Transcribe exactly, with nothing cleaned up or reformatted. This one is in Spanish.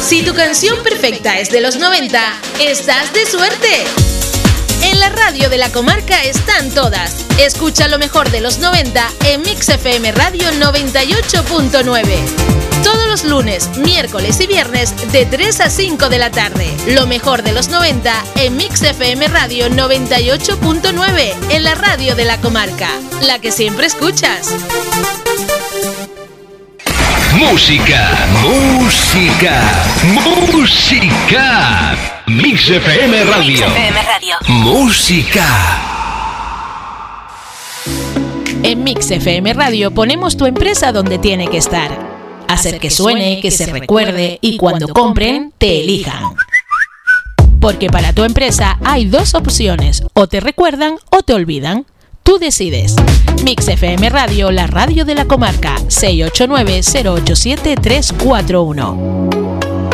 Si tu canción perfecta es de los noventa, estás de suerte. En la radio de la comarca están todas. Escucha lo mejor de los noventa en Mix F M Radio noventa y ocho punto nueve. Todos los lunes, miércoles y viernes de tres a cinco de la tarde. Lo mejor de los noventa en Mix F M Radio noventa y ocho punto nueve, en la radio de la comarca, la que siempre escuchas. Música, música, música. Mix F M Radio. Mix F M Radio. Música. En Mix F M Radio ponemos tu empresa donde tiene que estar. Hacer que suene, que se recuerde y cuando compren, te elijan. Porque para tu empresa hay dos opciones: o te recuerdan o te olvidan. Tú decides. Mix F M Radio, la radio de la comarca. seis ocho nueve, cero ocho siete, tres cuatro uno.